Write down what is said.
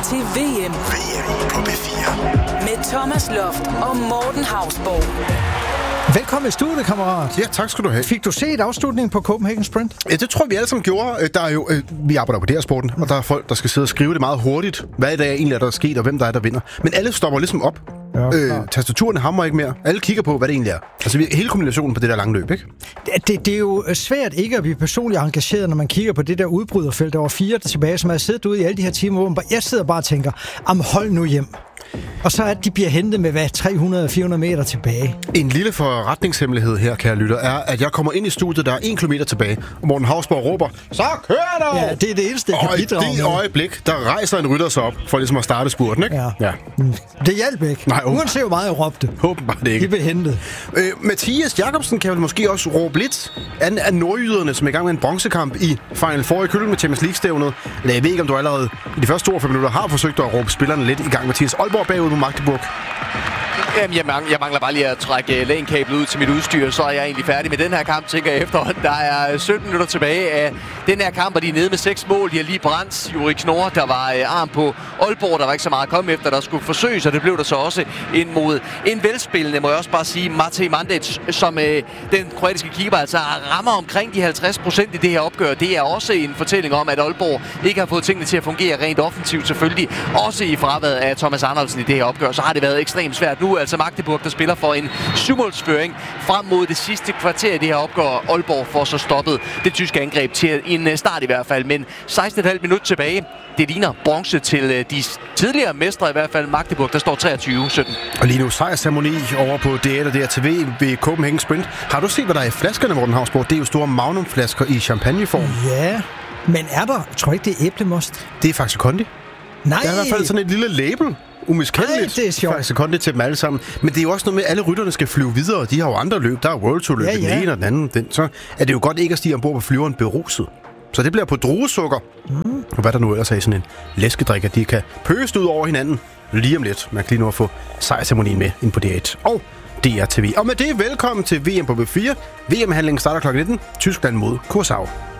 til VM. VM på B4. Med Thomas Loft og Morten Hausborg. Velkommen i studiet, kammerat. Ja, tak skal du have. Fik du set afslutningen på Copenhagen Sprint? Ja, det tror jeg, vi alle sammen gjorde. Der er jo, vi arbejder på DR-sporten, og der er folk, der skal sidde og skrive det meget hurtigt. Hvad der egentlig er, der er sket, og hvem der er, der vinder. Men alle stopper ligesom op. Ja, tastaturerne hammer ikke mere. Alle kigger på, hvad det egentlig er. Altså hele kombinationen på det der lange løb, ikke? Det er jo svært ikke at blive personligt engageret, når man kigger på det der udbryderfelt. Der var 4 tilbage, som har siddet ude i alle de her timer, hvor jeg sidder bare og tænker, hold nu hjem. Og så er de bliver hentet med 300-400 meter tilbage. En lille forretningshemmelighed her, kære lytter, er, at jeg kommer ind i studiet, der er 1 kilometer tilbage, og Morten Hausborg råber, så kør dog! Ja, det er det eneste, jeg kan bidrage med. Og i det øjeblik, der rejser en rytter sig op, for ligesom at starte spurten, ikke? Ja. Det hjalp ikke. Nej, uanset hvor meget jeg råbte. Åbenbart ikke. De blev hentet. Mathias Jakobsen kan vel måske også råbe lidt af nordjyderne, som er i gang med en bronzekamp i Final Four i Køln med Champions League-stævnet. Eller jeg ved ikke, om du allerede i de første 42 minutter har forsøgt at råbe spillerne lidt i gang. Mathias Aalborg bagud på Magdeburg. Jamen, jeg mangler bare lige at trække LAN-kablet ud til mit udstyr, så er jeg egentlig færdig med den her kamp, tænker jeg efterhånden. Der er 17 minutter tilbage af den her kamp, og de er nede med 6 mål. De har lige brændt Juri Knorr, der var arm på Aalborg. Der var ikke så meget at komme efter, der skulle forsøges, og det blev der så også ind mod en velspillende, må jeg også bare sige, Matej Mandic, som den kroatiske keeper altså rammer omkring de 50% i det her opgør. Det er også en fortælling om, at Aalborg ikke har fået tingene til at fungere rent offensivt, selvfølgelig. Også i fraværet af Thomas Arnoldsen i det her opgør, så har det været ekstremt svært. Nu altså Magdeburg, der spiller for en 7-målsføring frem mod det sidste kvarter i det her opgør. Aalborg får så stoppet det tyske angreb til en start i hvert fald, men 16,5 minut tilbage. Det ligner bronze til de tidligere mestre, i hvert fald Magdeburg, der står 23-17. Og lige nu sejrsceremoni over på DR og DRTV ved Copenhagen Sprint. Har du set, hvad der er i flaskerne, Morten Hausborg? Det er jo store magnumflasker i champagneform. Ja, men er der? Jeg tror ikke, det er æblemost. Det er faktisk Kondi. Nej. Der er i hvert fald sådan et lille label. Umiskendeligt. Det er sjovt. Faktisk Kondi til dem alle sammen. Men det er jo også noget med, at alle rytterne skal flyve videre. De har jo andre løb. Der er World Tour løb den ene og den anden. Så er det jo godt ikke at stige ombord på flyveren beruset. Så det bliver på druesukker. Og hvad der nu ellers er i sådan en læskedrik, at de kan pøste ud over hinanden lige om lidt. Man kan lige nu få sejrceremonien med ind på DR1 og DRTV. Og med det velkommen til VM på B4. VM-handlingen starter kl. 19. Tyskland mod Curaçao.